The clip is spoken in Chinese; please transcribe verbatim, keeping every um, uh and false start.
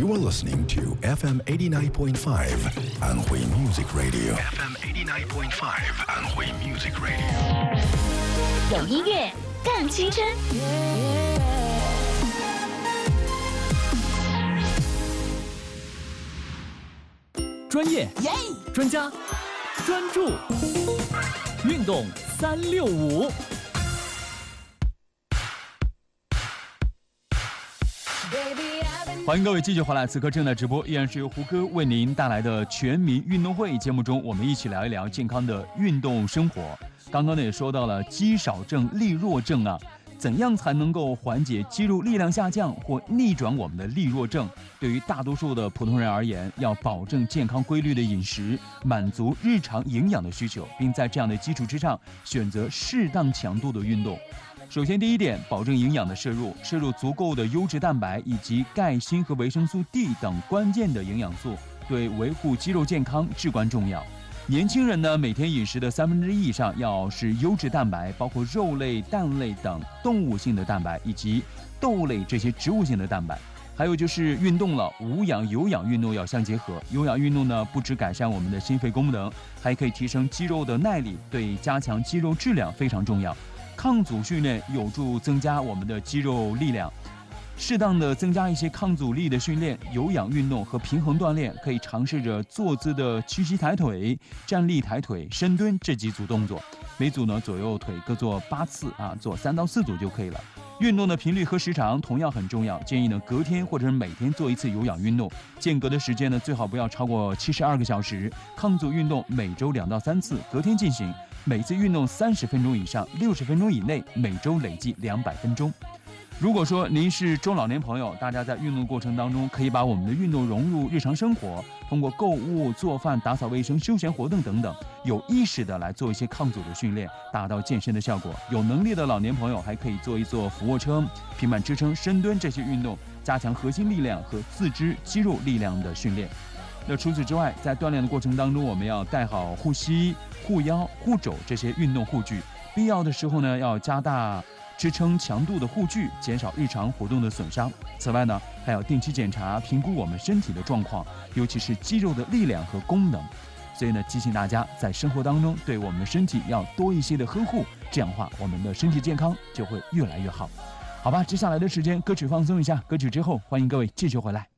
You are listening to F M eighty-nine point five Anhui Music Radio. F M eighty-nine point five Anhui Music Radio. 有音乐更青春。 专业、专家、专注，运动三六五。欢迎各位继续回来，此刻正在直播，依然是由胡歌为您带来的全民运动会节目中，我们一起聊一聊健康的运动生活。刚刚呢也说到了肌少症、力弱症啊，怎样才能够缓解肌肉力量下降或逆转我们的力弱症？对于大多数的普通人而言，要保证健康规律的饮食，满足日常营养的需求，并在这样的基础之上选择适当强度的运动。首先第一点，保证营养的摄入，摄入足够的优质蛋白以及钙、锌和维生素 D 等关键的营养素，对维护肌肉健康至关重要。年轻人呢，每天饮食的三分之一以上要是优质蛋白，包括肉类、蛋类等动物性的蛋白，以及豆类这些植物性的蛋白。还有就是运动了，无氧有氧运动要相结合。有氧运动呢，不只改善我们的心肺功能，还可以提升肌肉的耐力，对加强肌肉质量非常重要。抗阻训练有助增加我们的肌肉力量，适当的增加一些抗阻力的训练，有氧运动和平衡锻炼，可以尝试着坐姿的屈膝抬腿、站立抬腿、深蹲这几组动作，每组呢左右腿各做八次啊，做三到四组就可以了。运动的频率和时长同样很重要，建议呢隔天或者是每天做一次有氧运动，间隔的时间呢最好不要超过七十二个小时。抗阻运动每周两到三次，隔天进行。每次运动三十分钟以上，六十分钟以内，每周累计两百分钟。如果说您是中老年朋友，大家在运动过程当中可以把我们的运动融入日常生活，通过购物、做饭、打扫卫生、休闲活动等等，有意识的来做一些抗阻的训练，达到健身的效果。有能力的老年朋友还可以做一做俯卧撑、平板支撑、深蹲这些运动，加强核心力量和四肢肌肉力量的训练。那除此之外，在锻炼的过程当中，我们要带好护膝、护腰、护肘这些运动护具，必要的时候呢，要加大支撑强度的护具，减少日常活动的损伤。此外呢，还要定期检查评估我们身体的状况，尤其是肌肉的力量和功能。所以呢，提醒大家在生活当中对我们的身体要多一些的呵护，这样的话我们的身体健康就会越来越好。好吧，接下来的时间歌曲放松一下，歌曲之后欢迎各位继续回来。